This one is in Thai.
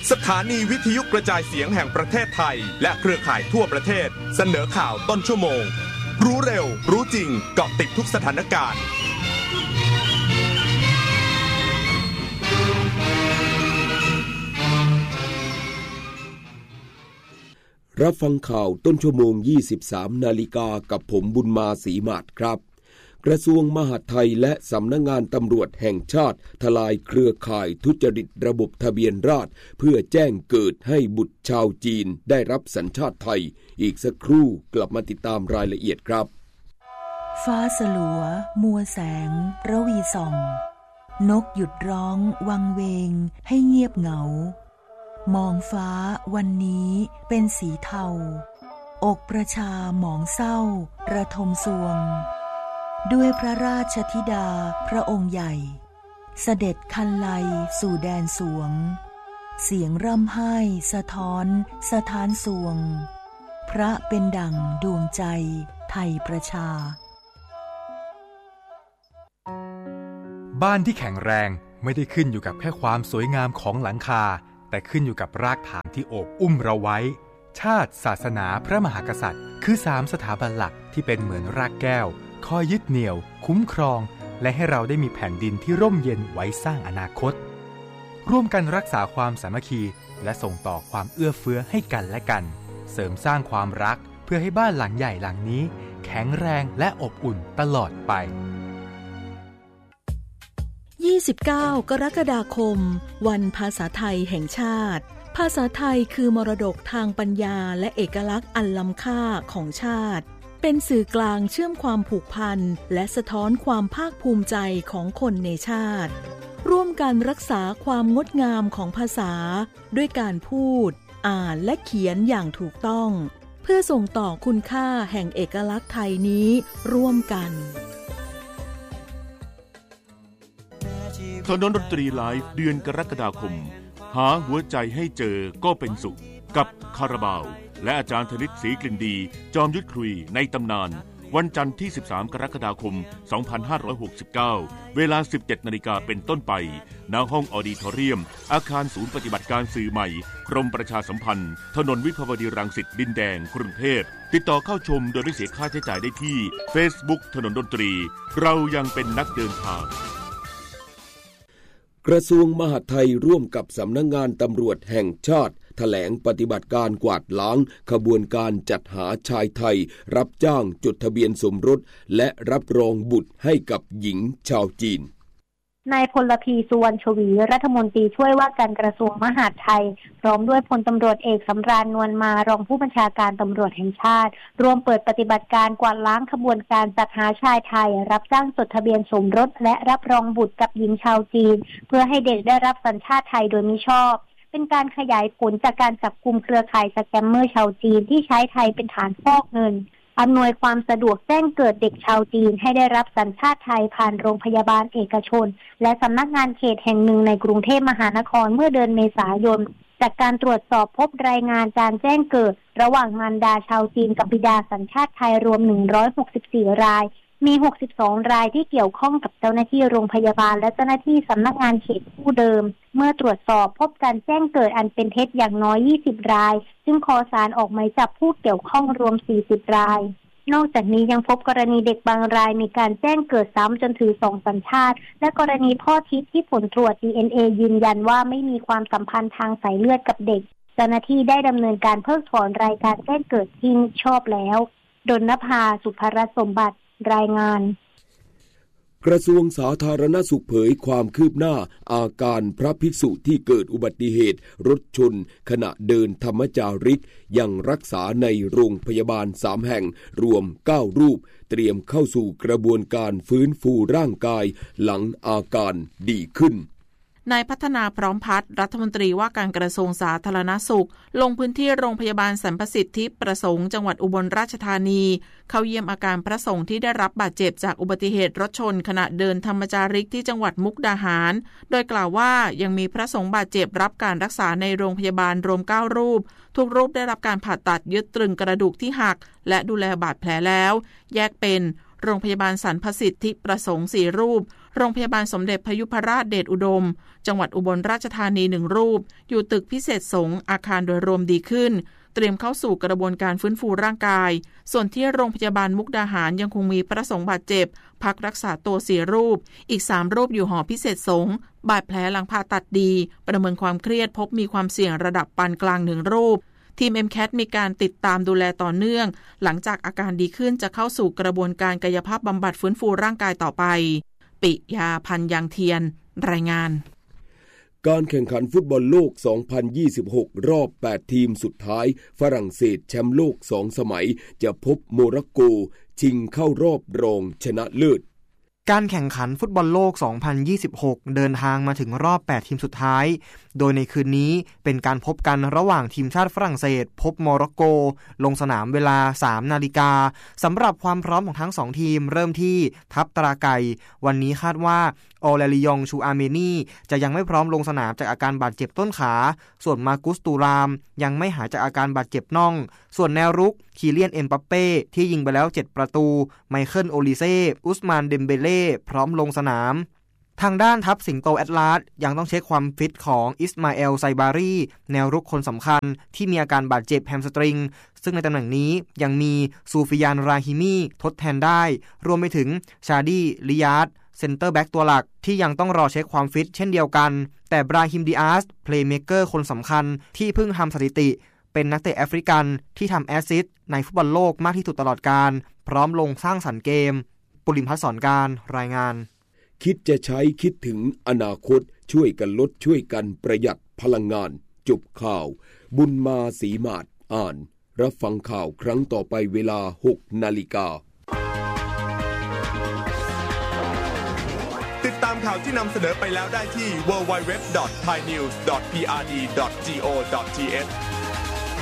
สถานีวิทยุกระจายเสียงแห่งประเทศไทยและเครือข่ายทั่วประเทศเสนอข่าวต้นชั่วโมงรู้เร็วรู้จริงเกาะติดทุกสถานการณ์รับฟังข่าวต้นชั่วโมง 23 นาฬิกากับผมบุญมาศรีมาศครับกระทรวงมหาดไทยและสำนักงานตำรวจแห่งชาติทลายเครือข่ายทุจริตระบบทะเบียนราษฎร์เพื่อแจ้งเกิดให้บุตรชาวจีนได้รับสัญชาติไทยอีกสักครู่กลับมาติดตามรายละเอียดครับฟ้าสลัวมัวแสงระวีส่องนกหยุดร้องวังเวงให้เงียบเหงามองฟ้าวันนี้เป็นสีเทาอกประชาหมองเศร้าระทมสวงด้วยพระราชธิดาพระองค์ใหญ่เสด็จคันไลสู่แดนสวงเสียงร่ำไห้สะท้อนสถานสวงพระเป็นดั่งดวงใจไทยประชาบ้านที่แข็งแรงไม่ได้ขึ้นอยู่กับแค่ความสวยงามของหลังคาแต่ขึ้นอยู่กับรากฐานที่โอบอุ้มเราไว้ชาติศาสนาพระมหากษัตริย์คือ3สถาบันหลักที่เป็นเหมือนรากแก้วคอยยึดเหนี่ยวคุ้มครองและให้เราได้มีแผ่นดินที่ร่มเย็นไว้สร้างอนาคตร่วมกันรักษาความสามัคคีและส่งต่อความเอื้อเฟื้อให้กันและกันเสริมสร้างความรักเพื่อให้บ้านหลังใหญ่หลังนี้แข็งแรงและอบอุ่นตลอดไป 29 กรกฎาคมวันภาษาไทยแห่งชาติภาษาไทยคือมรดกทางปัญญาและเอกลักษณ์อันล้ำค่าของชาติเป็นสื่อกลางเชื่อมความผูกพันและสะท้อนความภาคภูมิใจของคนในชาติร่วมกันรักษาความงดงามของภาษาด้วยการพูดอ่านและเขียนอย่างถูกต้องเพื่อส่งต่อคุณค่าแห่งเอกลักษณ์ไทยนี้ร่วมกันถนนดนตรีไลฟ์เดือนกรกฎาคมหาหัวใจให้เจอก็เป็นสุขกับคาราบาวและอาจารย์ธนิตศรีกลิ่นดีจอมยุทธคุยในตำนานวันจันทร์ที่13 กรกฎาคม 2569 เวลา 17 นาฬิกาเป็นต้นไปณห้องออดิทอเรียมอาคารศูนย์ปฏิบัติการสื่อใหม่กรมประชาสัมพันธ์ถนนวิภาวดีรังสิตดินแดงกรุงเทพติดต่อเข้าชมโดยไม่เสียค่าใช้จ่ายได้ที่ Facebook ถนนดนตรีเรายังเป็นนักเดินทางกระทรวงมหาดไทยร่วมกับสำนักงานตำรวจแห่งชาติแถลงปฏิบัติการกวาดล้างขบวนการจัดหาชายไทยรับจ้างจดทะเบียนสมรสและรับรองบุตรให้กับหญิงชาวจีนนายพลพีสุวรรณชวีรัฐมนตรีช่วยว่าการกระทรวงมหาดไทยพร้อมด้วยพลตำรวจเอกสำราญนวลมารองผู้บัญชาการตำรวจแห่งชาติร่วมเปิดปฏิบัติการกวาดล้างขบวนการจัดหาชายไทยรับจ้างจดทะเบียนสมรสและรับรองบุตรกับหญิงชาวจีนเพื่อให้เด็กได้รับสัญชาติไทยโดยมิชอบเป็นการขยายผลจากการจับกุมเครือข่ายสแกมเมอร์ชาวจีนที่ใช้ไทยเป็นฐานฟอกเงินอำนวยความสะดวกแจ้งเกิดเด็กชาวจีนให้ได้รับสัญชาติไทยผ่านโรงพยาบาลเอกชนและสำนักงานเขตแห่งหนึ่งในกรุงเทพมหานครเมื่อเดือนเมษายนจากการตรวจสอบพบรายงานการแจ้งเกิดระหว่างมารดาชาวจีนกับบิดาสัญชาติไทยรวม164รายมี62รายที่เกี่ยวข้องกับเจ้าหน้าที่โรงพยาบาลและเจ้าหน้าที่สำนักงานเขตผู้เดิมเมื่อตรวจสอบพบการแจ้งเกิดอันเป็นเท็จอย่างน้อย20รายซึ่งขอศาลออกหมายจับผู้เกี่ยวข้องรวม40รายนอกจากนี้ยังพบกรณีเด็กบางรายมีการแจ้งเกิดซ้ำจนถือ2สัญชาติและกรณีพ่อทิพย์ที่ผลตรวจ DNA ยืนยันว่าไม่มีความสัมพันธ์ทางสายเลือดกับเด็กเจ้าหน้าที่ได้ดำเนินการเพิกถอนรายการแจ้งเกิดที่ชอบแล้วดลนภาสุภรสมบัติรายงานกระทรวงสาธารณสุขเผยความคืบหน้าอาการพระภิกษุที่เกิดอุบัติเหตุรถชนขณะเดินธรรมจาริกยังรักษาในโรงพยาบาล3แห่งรวม9รูปเตรียมเข้าสู่กระบวนการฟื้นฟูร่างกายหลังอาการดีขึ้นนายพัฒนาพร้อมพัฒน์รัฐมนตรีว่าการกระทรวงสาธารณสุขลงพื้นที่โรงพยาบาลสรรพสิทธิประสงค์จังหวัดอุบลราชธานีเข้าเยี่ยมอาการพระสงฆ์ที่ได้รับบาดเจ็บจากอุบัติเหตุรถชนขณะเดินธรรมจาริกที่จังหวัดมุกดาหารโดยกล่าวว่ายังมีพระสงฆ์บาดเจ็บรับการรักษาในโรงพยาบาลรวม9รูปทุกรูปได้รับการผ่าตัดยึดตรึงกระดูกที่หักและดูแลบาดแผลแล้วแยกเป็นโรงพยาบาลสรรพสิทธิประสงค์4รูปโรงพยาบาลสมเด็จพยุพราชเดชอุดมจังหวัดอุบลราชธานี1รูปอยู่ตึกพิเศษสงฆ์อาคารโดยรวมดีขึ้นเตรียมเข้าสู่กระบวนการฟื้นฟูร่างกายส่วนที่โรงพยาบาลมุกดาหารยังคงมีพระสงฆ์บาดเจ็บพักรักษาตัว4รูปอีก3รูปอยู่หอพิเศษสงฆ์บาดแผลหลังผ่าตัดดีประเมินความเครียดพบมีความเสี่ยงระดับปานกลาง1รูปทีม MCAT มีการติดตามดูแลต่อเนื่องหลังจากอาการดีขึ้นจะเข้าสู่กระบวนการกายภาพบำบัดฟื้นฟูร่างกายต่อไปปิยาพันธ์ยางเทียนรายงานการแข่งขันฟุตบอลโลก 2026 รอบ 8 ทีมสุดท้ายฝรั่งเศสแชมป์โลก 2 สมัยจะพบโมร็อกโกชิงเข้ารอบรองชนะเลิศการแข่งขันฟุตบอลโลก 2026 เดินทางมาถึงรอบ 8 ทีมสุดท้ายโดยในคืนนี้เป็นการพบกันระหว่างทีมชาติฝรั่งเศสพบโมร็อกโกลงสนามเวลา 3 นาฬิกาสำหรับความพร้อมของทั้ง2ทีมเริ่มที่ทัพตราไก่วันนี้คาดว่าออเลริยองชูอาเมนีจะยังไม่พร้อมลงสนามจากอาการบาดเจ็บต้นขาส่วนมากุสตูรามยังไม่หายจากอาการบาดเจ็บน่องส่วนแนวรุกคีเลียนเอ็มบัปเป้ที่ยิงไปแล้ว7ประตูไมเคิลโอลิเซ่อุสมานเดมเบเล่พร้อมลงสนามทางด้านทัพสิงโตแอตลาสยังต้องเช็คความฟิตของอิสมาเอลไซบารีแนวรุกคนสำคัญที่มีอาการบาดเจ็บแฮมสตริงซึ่งในตำแหน่งนี้ยังมีซูฟิยานราฮิมีทดแทนได้รวมไปถึงชาดีลิยาดเซนเตอร์แบ็กตัวหลักที่ยังต้องรอเช็คความฟิตเช่นเดียวกันแต่บราฮิมดิอาสเพลย์เมเกอร์คนสำคัญที่เพิ่งทำสถิติเป็นนักเตะแอฟริกันที่ทำแอสซิสต์ในฟุตบอลโลกมากที่สุดตลอดกาลพร้อมลงสร้างสรรค์เกมปุริมพัฒน์สอนการรายงานคิดจะใช้คิดถึงอนาคตช่วยกันลดช่วยกันประหยัดพลังงานจบข่าวบุญมาศรีมาศอ่านรับฟังข่าวครั้งต่อไปเวลา 6 นาฬิกาติดตามข่าวที่นำเสนอไปแล้วได้ที่ www.thainews.prd.go.th